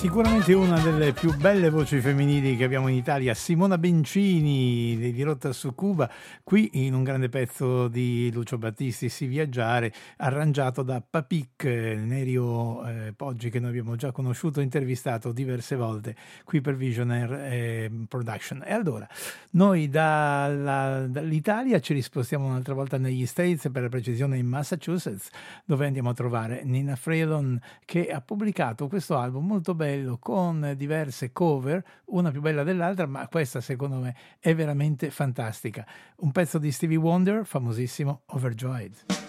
Sicuramente una delle più belle voci femminili che abbiamo in Italia, Simona Bencini di Rotta su Cuba, qui in un grande pezzo di Lucio Battisti, Si viaggiare, arrangiato da Papik, Nerio Poggi, che noi abbiamo già conosciuto e intervistato diverse volte qui per Visionaire Production. E allora, noi dall'Italia ci rispostiamo un'altra volta negli States, per la precisione in Massachusetts, dove andiamo a trovare Nina Freelon, che ha pubblicato questo album molto bello con diverse cover, una più bella dell'altra, ma questa secondo me è veramente fantastica. Un pezzo di Stevie Wonder, famosissimo, Overjoyed.